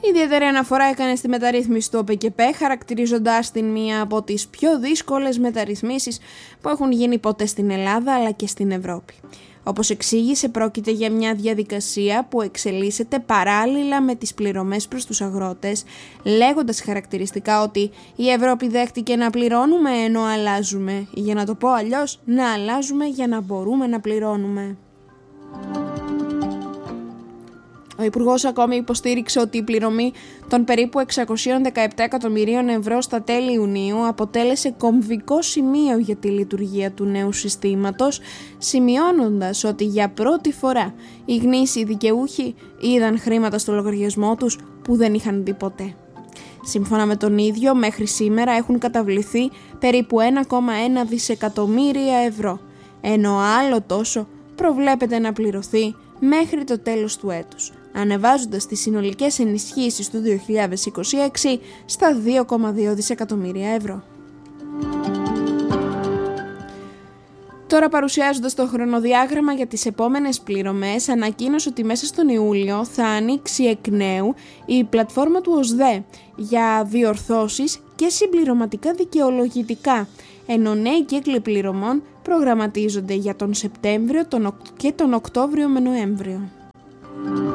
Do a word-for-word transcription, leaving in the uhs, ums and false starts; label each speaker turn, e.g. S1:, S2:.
S1: Ιδιαίτερη αναφορά έκανε στη μεταρρύθμιση του ΟΠΕΚΕΠΕ, χαρακτηρίζοντάς την μία από τις πιο δύσκολες μεταρρυθμίσεις που έχουν γίνει ποτέ στην Ελλάδα αλλά και στην Ευρώπη. Όπως εξήγησε, πρόκειται για μια διαδικασία που εξελίσσεται παράλληλα με τις πληρωμές προς τους αγρότες, λέγοντας χαρακτηριστικά ότι η Ευρώπη δέχτηκε να πληρώνουμε ενώ αλλάζουμε, ή για να το πω αλλιώς, να αλλάζουμε για να μπορούμε να πληρώνουμε. Ο Υπουργός ακόμη υποστήριξε ότι η πληρωμή των περίπου εξακόσια δεκαεπτά εκατομμυρίων ευρώ στα τέλη Ιουνίου αποτέλεσε κομβικό σημείο για τη λειτουργία του νέου συστήματος, σημειώνοντας ότι για πρώτη φορά οι γνήσιοι δικαιούχοι είδαν χρήματα στο λογαριασμό τους που δεν είχαν δει ποτέ. Σύμφωνα με τον ίδιο, μέχρι σήμερα έχουν καταβληθεί περίπου ένα κόμμα ένα δισεκατομμύρια ευρώ, ενώ άλλο τόσο προβλέπεται να πληρωθεί μέχρι το τέλος του έτους, ανεβάζοντας τις συνολικές ενισχύσεις του δύο χιλιάδες είκοσι έξι στα δύο κόμμα δύο δισεκατομμύρια ευρώ. Τώρα, παρουσιάζοντας το χρονοδιάγραμμα για τις επόμενες πληρωμές, ανακοίνωσε ότι μέσα στον Ιούλιο θα ανοίξει εκ νέου η πλατφόρμα του ΟΣΔΕ για διορθώσεις και συμπληρωματικά δικαιολογητικά, ενώ νέοι κύκλοι πληρωμών προγραμματίζονται για τον Σεπτέμβριο και τον Οκτώβριο με Νοέμβριο.